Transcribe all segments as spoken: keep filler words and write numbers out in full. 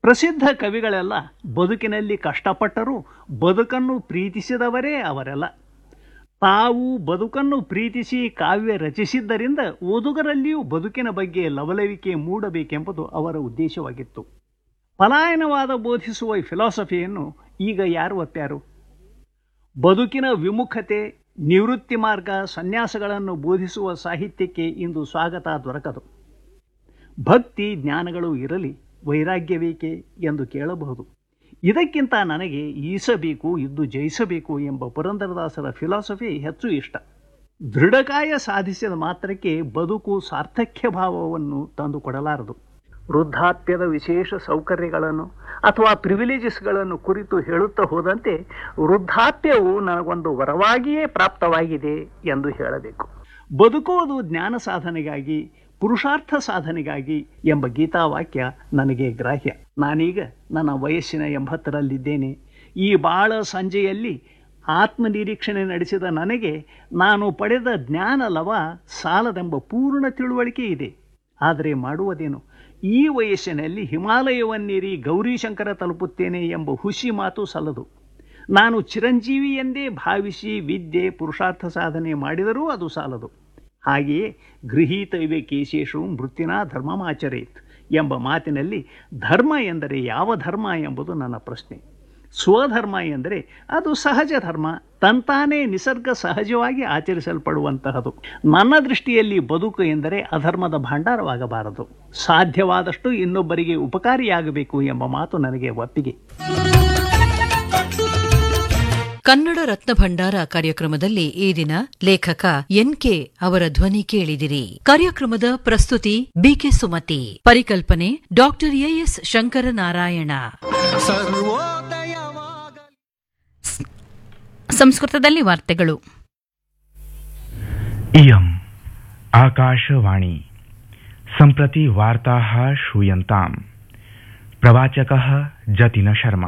ಪ್ರಸಿದ್ಧ ಕವಿಗಳೆಲ್ಲ ಬದುಕಿನಲ್ಲಿ ಕಷ್ಟಪಟ್ಟರೂ ಬದುಕನ್ನು ಪ್ರೀತಿಸಿದವರೇ ಅವರೆಲ್ಲ. ತಾವು ಬದುಕನ್ನು ಪ್ರೀತಿಸಿ ಕಾವ್ಯ ರಚಿಸಿದ್ದರಿಂದ ಓದುಗರಲ್ಲಿಯೂ ಬದುಕಿನ ಬಗ್ಗೆ ಲವಲವಿಕೆ ಮೂಡಬೇಕೆಂಬುದು ಅವರ ಉದ್ದೇಶವಾಗಿತ್ತು. ಪಲಾಯನವಾದ ಬೋಧಿಸುವ ಫಿಲಾಸಫಿಯನ್ನು ಈಗ ಯಾರು ಒಪ್ಪ್ಯಾರು? ಬದುಕಿನ ವಿಮುಖತೆ, ನಿವೃತ್ತಿ ಮಾರ್ಗ, ಸನ್ಯಾಸಗಳನ್ನು ಬೋಧಿಸುವ ಸಾಹಿತ್ಯಕ್ಕೆ ಇಂದು ಸ್ವಾಗತ ದೊರಕದು. ಭಕ್ತಿ ಜ್ಞಾನಗಳು ಇರಲಿ, ವೈರಾಗ್ಯವೇಕೆ ಎಂದು ಕೇಳಬಹುದು. ಇದಕ್ಕಿಂತ ನನಗೆ ಈಸಬೇಕು, ಇದ್ದು ಜಯಿಸಬೇಕು ಎಂಬ ಪುರಂದರದಾಸರ ಫಿಲಾಸಫಿ ಹೆಚ್ಚು ಇಷ್ಟ. ದೃಢಕಾಯ ಸಾಧಿಸಿದ ಮಾತ್ರಕ್ಕೆ ಬದುಕು ಸಾರ್ಥಕ್ಯ ಭಾವವನ್ನು ತಂದುಕೊಡಲಾರದು. ವೃದ್ಧಾಪ್ಯದ ವಿಶೇಷ ಸೌಕರ್ಯಗಳನ್ನು ಅಥವಾ ಪ್ರಿವಿಲೇಜಸ್ಗಳನ್ನು ಕುರಿತು ಹೇಳುತ್ತಾ ಹೋದಂತೆ ವೃದ್ಧಾಪ್ಯವು ನನಗೊಂದು ವರವಾಗಿಯೇ ಪ್ರಾಪ್ತವಾಗಿದೆ ಎಂದು ಹೇಳಬೇಕು. ಬದುಕುವುದು ಜ್ಞಾನ ಸಾಧನೆಗಾಗಿ, ಪುರುಷಾರ್ಥ ಸಾಧನೆಗಾಗಿ ಎಂಬ ಗೀತಾವಾಕ್ಯ ನನಗೆ ಗ್ರಾಹ್ಯ. ನಾನೀಗ ನನ್ನ ವಯಸ್ಸಿನ ಎಂಬತ್ತರಲ್ಲಿದ್ದೇನೆ. ಈ ಬಾಳ ಸಂಜೆಯಲ್ಲಿ ಆತ್ಮನಿರೀಕ್ಷಣೆ ನಡೆಸಿದ ನನಗೆ ನಾನು ಪಡೆದ ಜ್ಞಾನ ಲವ ಸಾಲದೆಂಬ ಪೂರ್ಣ ತಿಳುವಳಿಕೆ ಇದೆ. ಆದರೆ ಮಾಡುವುದೇನು? ಈ ವಯಸ್ಸಿನಲ್ಲಿ ಹಿಮಾಲಯವನ್ನೇರಿ ಗೌರೀಶಂಕರ ತಲುಪುತ್ತೇನೆ ಎಂಬ ಹುಸಿ ಮಾತು ಸಲ್ಲದು. ನಾನು ಚಿರಂಜೀವಿ ಎಂದೇ ಭಾವಿಸಿ ವಿದ್ಯೆ ಪುರುಷಾರ್ಥ ಸಾಧನೆ ಮಾಡಿದರೂ ಅದು ಸಾಲದು. ಹಾಗೆಯೇ ಗೃಹೀತೈವೆ ಕೇಶೇಷು ಮೃತ್ಯುನ ಧರ್ಮಮಾಚರೇತ್ ಎಂಬ ಮಾತಿನಲ್ಲಿ ಧರ್ಮ ಎಂದರೆ ಯಾವ ಧರ್ಮ ಎಂಬುದು ನನ್ನ ಪ್ರಶ್ನೆ. ಸ್ವಧರ್ಮ ಎಂದರೆ ಅದು ಸಹಜ ಧರ್ಮ, ತಂತಾನೇ ನಿಸರ್ಗ ಸಹಜವಾಗಿ ಆಚರಿಸಲ್ಪಡುವಂತಹದು. ನನ್ನ ದೃಷ್ಟಿಯಲ್ಲಿ ಬದುಕು ಎಂದರೆ ಅಧರ್ಮದ ಭಂಡಾರವಾಗಬಾರದು. ಸಾಧ್ಯವಾದಷ್ಟು ಇನ್ನೊಬ್ಬರಿಗೆ ಉಪಕಾರಿಯಾಗಬೇಕು ಎಂಬ ಮಾತು ನನಗೆ ಒಪ್ಪಿಗೆ. ಕನ್ನಡ ರತ್ನ ಭಂಡಾರ ಕಾರ್ಯಕ್ರಮದಲ್ಲಿ ಈ ದಿನ ಲೇಖಕ ಎನ್ ಕೆ ಅವರ ಧ್ವನಿ ಕೇಳಿದಿರಿ. ಕಾರ್ಯಕ್ರಮದ ಪ್ರಸ್ತುತಿ ಬಿಕೆ ಸುಮತಿ, ಪರಿಕಲ್ಪನೆ ಡಾಕ್ಟರ್ ಎಎಸ್ ಶಂಕರನಾರಾಯಣ. ಸಂಸ್ಕೃತದಲ್ಲಿ ವಾರ್ತೆಗಳು. ಇಯಂ ಆಕಾಶವಾಣಿ ಸಂಪ್ರತಿ ವಾರ್ತಾಃ ಶ್ರೂಯಂತಾಂ. ಪ್ರವಾಚಕಃ ಜತಿನ ಶರ್ಮಾ.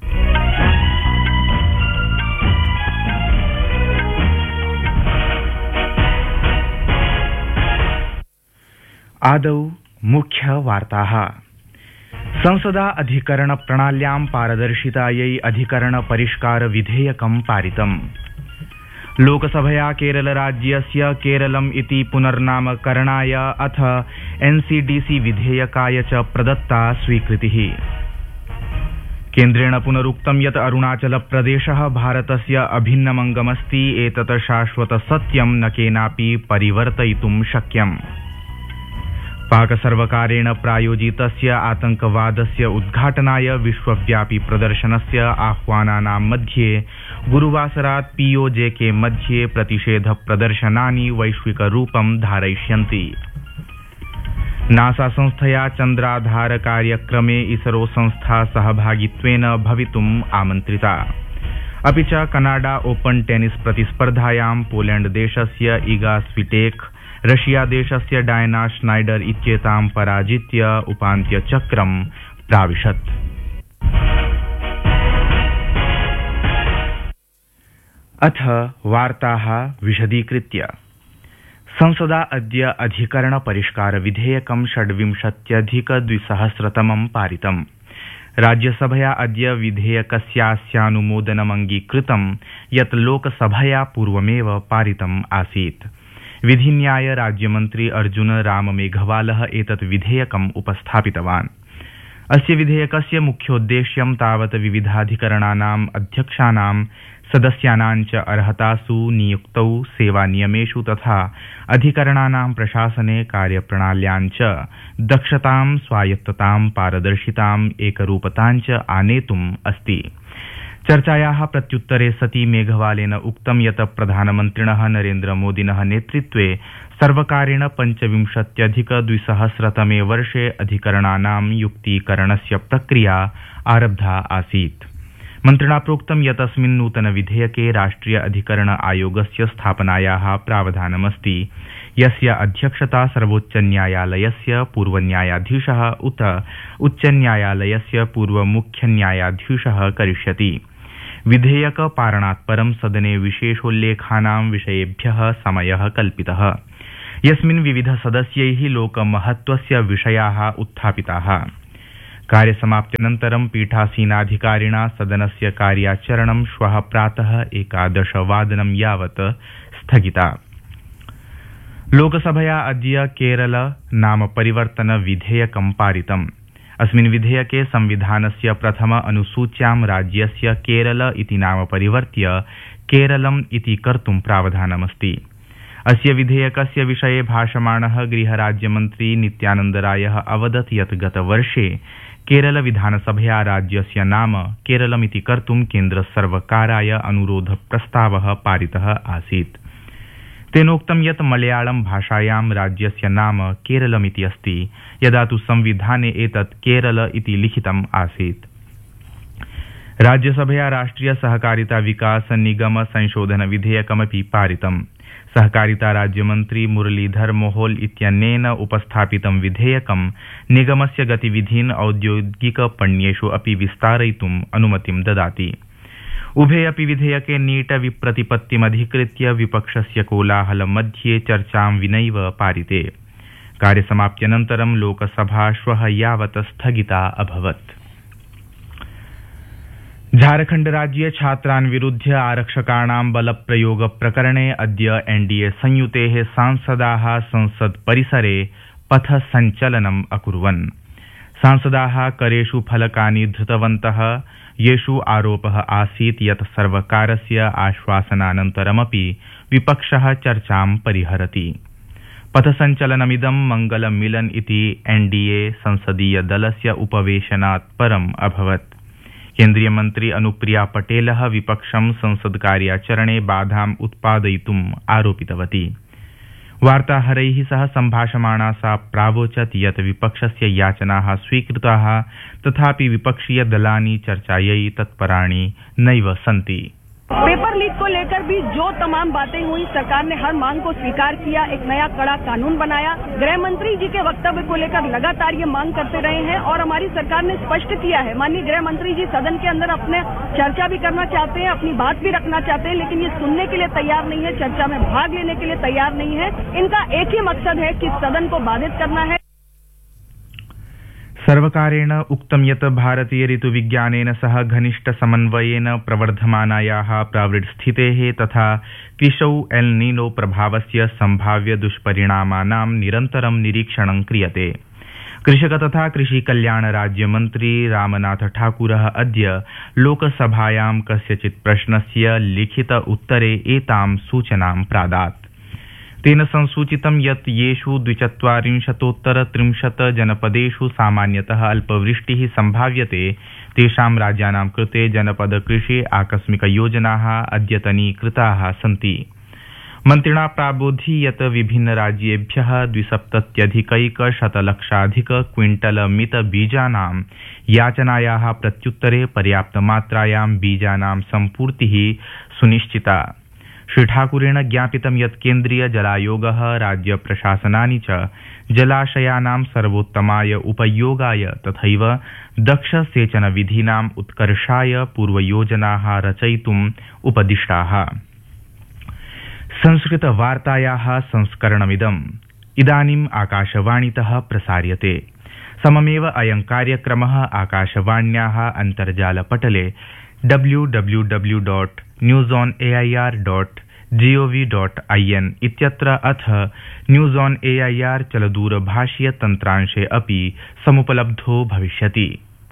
आदौ मुख्यवार्ताः. संसदा अधिकरण प्रणाल्यां पारदर्शितायै अधिकरण परिष्कार विधेयकं पारितम्. लोकसभया केरलराज्यस्य केरलम् इति पुनर्नामकरणाय अथ एनसीडीसी विधेयकाय च प्रदत्ता स्वीकृतिः. केन्द्रेण पुनरुक्तं यत् अरुणाचलप्रदेशः भारतस्य अभिन्नमङ्गमस्ति. एतत् शाश्वतसत्यं न केनापि परिवर्तयितुं शक्यम्. पाकसर्वकारेण प्रायोजितस्य आतंकवादस्य उद्घाटनाय विश्वव्यापी प्रदर्शनस्य आह्वानानां मध्ये गुरुवासरात् पीओजेके मध्ये प्रतिषेध प्रदर्शनानि वैश्विकरूपं धारयिष्यन्ति. नासा संस्थया चन्द्राधार कार्यक्रमे इसरो संस्था सहभागित्वेन भवितुम् आमन्त्रिता. अपि च कनाडा ओपन टेनिस प्रतिस्पर्धायां पोलैंड देशस्य इगा स्विटेक रशिया देशस्य डायना श्नाइडर इत्येतां पराजित्य उपान्त्यचक्रं प्राविशत्. अथ वार्ताः विशदीकृत्य. संसदा अद्य अधिकरण परिष्कार विधेयकं षड्विंशत्यधिकद्विसहस्रतमं पारितम्. राज्यसभया अद्य विधेयकस्यास्यानुमोदनमङ्गीकृतं यत् लोकसभया पूर्वमेव पारितम् आसीत्. विधिन्याय राज्यमन्त्री अर्जुन राम मेघवालः एतत् विधेयकम् उपस्थापितवान्. अस्य विधेयकस्य मुख्योद्देश्यं तावत् विविधाधिकरणानाम् अध्यक्षाणां सदस्यानां च अर्हतासु, नियुक्तौ, सेवानियमेषु तथा अधिकरणानां प्रशासने कार्यप्रणाल्यां च दक्षतां, स्वायत्ततां, पारदर्शिताम्, एकरूपतां च आनेतुम् अस्ति. चर्चायाः प्रत्युत्तरे सति मेघवालेन उक्तं यत् प्रधानमन्त्रिणः नरेन्द्रमोदिनः नेतृत्वे सर्वकारेण पञ्चविंशत्यधिकद्विसहस्रतमे वर्षे अधिकरणानां युक्तीकरणस्य प्रक्रिया आरब्धा आसीत्. मन्त्रिणा प्रोक्तं यत् अस्मिन् नूतन विधेयके राष्ट्रिय अधिकरण आयोगस्य स्थापनायाः प्रावधानमस्ति, यस्य अध्यक्षता सर्वोच्चन्यायालयस्य पूर्वन्यायाधीशः उत उच्चन्यायालयस्य पूर्वमुख्यन्यायाधीशः करिष्यति. विधेयक पारणात् परं सदने विशेषोल्लेखानां विषयेभ्यः समयः कल्पितः, यस्मिन् विविध सदस्यैः लोकमहत्वस्य विषयाः उत्थापिताः. कार्यसमाप्त्यनन्तरं पीठासीनाधिकारिणा सदनस्य कार्याचरणं श्वः प्रातः एकादशवादनं यावत् स्थगिता। लोकसभया अद्य केरल नाम परिवर्तन विधेयकं पारितम्। अस्मिन् विधेयके संविधानस्य प्रथम अनुसूच्यां राज्यस्य केरल इति नाम परिवर्त्य केरलम् इति कर्तुं प्रावधानमस्ति। अस्य विधेयकस्य विषये भाषमाणः गृहराज्यमन्त्री नित्यानन्दरायः अवदत् यत् गतवर्षे केरल विधानसभया राज्यस्य नाम केरलमिति कर्तुं केन्द्रसर्वकाराय अनुरोधप्रस्तावः पारितः आसीत्। तेनोक्तं यत् मलयाळं भाषायां राज्यस्य नाम केरलमिति अस्ति, यदा तु संविधाने एतत् केरल इति लिखितम् आसीत्। राज्यसभया राष्ट्रिय सहकारिता विकास निगम संशोधन विधेयकमपि पारितम्। सहकारिता राज्यमन्त्री मुरलीधर मोहोल इत्यनेन उपस्थापितं विधेयकं निगमस्य गतिविधीन् औद्योगिकपण्येषु अपि विस्तारयितुम् अनुमतिं ददाति। उभे अपि विधेयके नीट विप्रतिपत्तिमधिकृत्य विपक्षस्य कोलाहलमध्ये चर्चां विनैव पारिते। कार्यसमाप्त्यनन्तरं लोकसभा श्वः यावत् स्थगिता अभवत्। झारखण्ड राज्ये छात्रान् विरुध्य आरक्षकाणां बलप्रयोग प्रकरणे अद्य एनडीए संयुतेः सांसदाः संसद् परिसरे पथसञ्चलनम् अकुर्वन्। सांसदाः करेषु फलकानि धृतवन्तः, येषु आरोपः आसीत् यत् सर्वकारस्य आश्वासनानन्तरमपि विपक्षः चर्चां परिहरति। पथसञ्चलनमिदं मंगलमिलन इति एनडीए संसदीय दलस्य उपवेशनात् परम् अभवत्। केन्द्रीय मन्त्री अनुप्रिया पटेलः विपक्षं संसद्कार्याचरणे बाधाम् उत्पादयितुम् आरोपितवती। वार्ताहरैः सह सम्भाषमाणा सा प्रावोचत् यत् विपक्षस्य याचनाः स्वीकृताः, तथापि विपक्षीय दलानि चर्चायै तत्पराणि नैव सन्ति। पेपर लीक को लेकर भी जो तमाम बातें हुई, सरकार ने हर मांग को स्वीकार किया, एक नया कड़ा कानून बनाया। गृह मंत्री जी के वक्तव्य को लेकर लगातार ये मांग करते रहे हैं और हमारी सरकार ने स्पष्ट किया है। माननीय गृह मंत्री जी सदन के अंदर अपने चर्चा भी करना चाहते हैं, अपनी बात भी रखना चाहते हैं, लेकिन ये सुनने के लिए तैयार नहीं है, चर्चा में भाग लेने के लिए तैयार नहीं है। इनका एक ही मकसद है कि सदन को बाधित करना है। सर्वकारेण उक्तं यत् भारतीय ऋतुविज्ञानेन सह घनिष्ठ समन्वयेन प्रवर्धमानायाः प्रावृड्स्थितेः तथा कृषौ एल् नीनो प्रभावस्य सम्भाव्य दुष्परिणामानां निरन्तरं निरीक्षणं क्रियते। कृषक तथा कृषिकल्याण राज्यमन्त्री रामनाथ ठाकुरः अद्य लोकसभायां कस्यचित् प्रश्नस्य लिखित उत्तरे एतां सूचनां प्रादात्। तेन संसूचितं यत् येषु द्विचत्वारिंशतोत्तर त्रिंशत् जनपदेषु सामान्यतः अल्पवृष्टिः सम्भाव्यते, तेषां राज्यानां कृते जनपद कृषि आकस्मिक योजनाः अद्यतनीकृताः सन्ति। मन्त्रिणा प्रावोधि यत् विभिन्न राज्येभ्यः द्विसप्तत्यधिकैकशतलक्षाधिक क्विंटल मित बीजानां याचनायाः प्रत्युत्तरे पर्याप्तमात्रायां बीजानां सम्पूर्तिः सुनिश्चिता। श्री ठाकुरेण ज्ञापितं यत् केन्द्रीय जलायोगः राज्य प्रशासनानि च जलाशयानां सर्वोत्तमाय उपयोगाय तथैव दक्ष सेचन विधीनाम् उत्कर्षाय पूर्वयोजनाः रचयितुम् उपदिष्टाः। संस्कृत वार्तायाः संस्करणमिदम् इदानीम् आकाशवाणीतः प्रसार्यते। सममेव अयं कार्यक्रमः आकाशवाण्याः अन्तर्जालपटले W W W dot news on A I R dot gov dot I N इत्यत्र अथ news on A I R चलदूरभाषीय तन्त्रांशे अपि समुपलब्धो भविष्यति।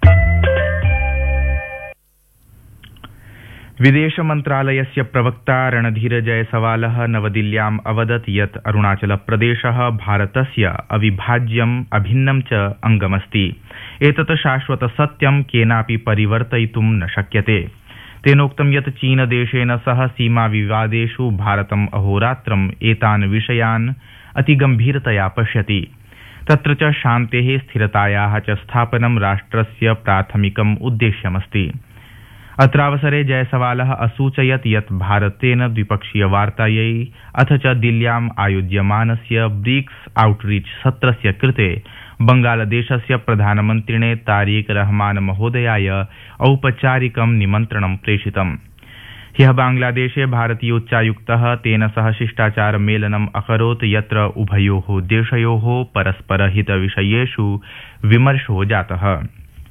विदेश मन्त्रालयस्य प्रवक्ता रणधीर जयसवालः नवदिल्ल्याम् अवदत् यत् अरुणाचलप्रदेशः भारतस्य अविभाज्यम् अभिन्नं च अङ्गमस्ति। एतत् शाश्वत सत्यं केनापि परिवर्तयितुं न शक्यते। तेनोक्तं यत् चीनदेशेन सह सीमा विवादेषु भारतम् अहोरात्रम् एतान् विषयान् अतिगम्भीरतया पश्यति। तत्र च शान्तेः स्थिरतायाः च स्थापनं राष्ट्रस्य प्राथमिकम् उद्देश्यमस्ति। अत्रावसरे जयसवालः असूचयत् यत् भारतेन द्विपक्षीय वार्तायै अथ च दिल्ल्याम् आयोज्यमानस्य ब्रिक्स आउटरीच सत्रस्य कृते बंगालदेशस्य प्रधानमन्त्रिणे तारिक रहमान महोदयाय औपचारिकं निमन्त्रणं प्रेषितम्। ह्यः बांग्लादेशे भारतीयोच्चायुक्तः तेन सह शिष्टाचारमेलनम् अकरोत् यत्र उभयोः देशयोः परस्परहितविषयेषु विमर्शो जातः।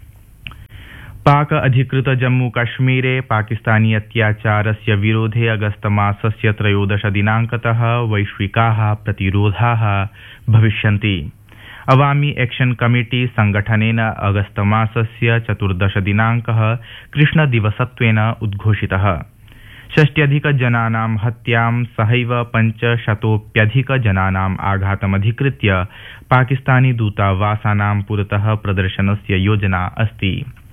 पाक अधिकृत जम्मू कश्मीरे पाकिस्तानी अत्याचारस्य विरोधे अगस्तमासस्य त्रयोदश दिनांकतः वैश्विकाः प्रतिरोधाः भविष्यन्ति। अवामी एक्शन कमिटी संगठनेन अगस्तमासस्य चतुर्दश दिनांकः कृष्णदिवसत्वेन उद्घोषितः। षष्ट्यधिक जनानां हत्यां सहैव पञ्चशतोप्यधिक जनानाम् आघातमधिकृत्य पाकिस्तानी दूतावासानां पुरतः प्रदर्शनस्य योजना अस्ति।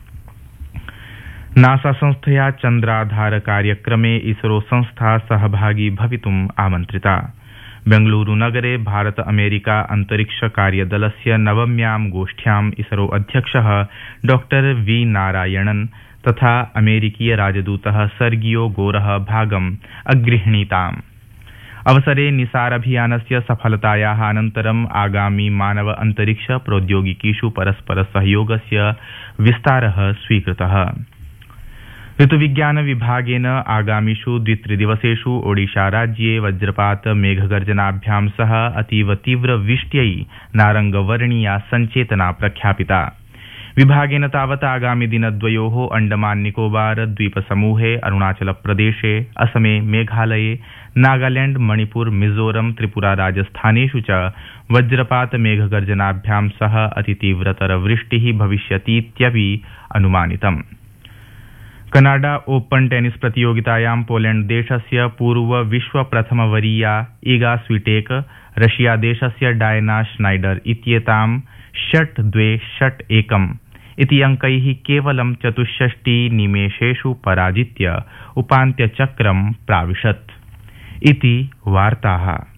नासा संस्थया चन्द्राधार कार्यक्रमे इसरो संस्था सहभागी भवितुम् आमन्त्रिता। बेंगलुरुनगरे भारत अमेरिका अंतरिक्ष कार्यदलस्य नवम्यां गोष्ठ्याम् इसरो अध्यक्षः डॉक्टर वी नारायणन् तथा अमेरिकीय राजदूतः सर्गियो गोरः भागम् अगृह्णीताम्। अवसरे निसारभियानस्य सफलतायाः अनन्तरम् आगामी मानव अंतरिक्ष प्रौद्योगिकीषु परस्पर सहयोगस्य विस्तारः स्वीकृतः। ऋतुविज्ञान विभागेन आगामिषु द्वित्रिदिवसेषु ओडिशा राज्ये वज्रपात मेघगर्जनाभ्यां सह अतीव तीव्र वृष्ट्यै नारंगवर्णीया सञ्चेतना प्रख्यापिता। विभागेन तावत् आगामि दिनद्वयोः अंडमान निकोबार द्वीपसमूहे अरुणाचल प्रदेशे असमे मेघालये नागालैंड मणिपुर मिजोरम त्रिपुरा राजस्थानेषु च वज्रपात मेघगर्जनाभ्यां सह अतितीव्रतर वृष्टिः भविष्यतीत्यपि अनुमानितम्। कनाडा ओपन टेनिस प्रतियोगितायां पोलैंड देशस्य पूर्व विश्व प्रथमवरीया ईगा स्वीटेक रशिया देशस्य डायना श्नाइडर इत्येतां षट् द्वे षट् एकम् इति अंकैः केवलं चतुष्षष्टि निमेषेषु पराजित्य उपान्त्यचक्रं प्राविशत्। इति वार्ताः।